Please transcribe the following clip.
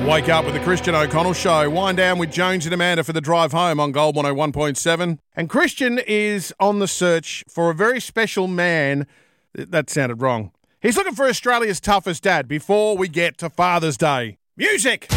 Wake up with the Christian O'Connell Show. Wind down with Jones and Amanda for the drive home on Gold 101.7. And Christian is on the search for a very special man. That sounded wrong. He's looking for Australia's toughest dad before we get to Father's Day. Music!